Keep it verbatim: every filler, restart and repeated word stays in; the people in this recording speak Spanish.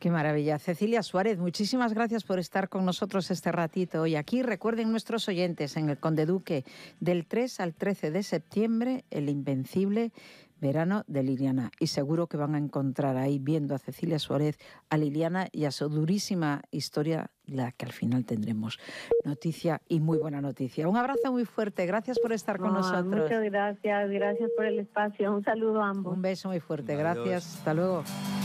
Qué maravilla. Cecilia Suárez, muchísimas gracias por estar con nosotros este ratito hoy aquí. Recuerden nuestros oyentes, en el Conde Duque, del tres al trece de septiembre, el invencible verano de Liliana. Y seguro que van a encontrar ahí, viendo a Cecilia Suárez, a Liliana y a su durísima historia, la que al final tendremos noticia, y muy buena noticia. Un abrazo muy fuerte, gracias por estar con Oh, nosotros. Muchas gracias, gracias por el espacio. Un saludo a ambos. Un beso muy fuerte, gracias, hasta luego.